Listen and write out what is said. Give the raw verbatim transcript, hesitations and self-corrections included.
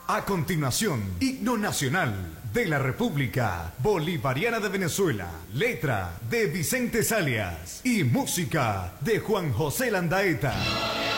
A continuación, himno nacional de la República Bolivariana de Venezuela, letra de Vicente Salias y música de Juan José Landaeta.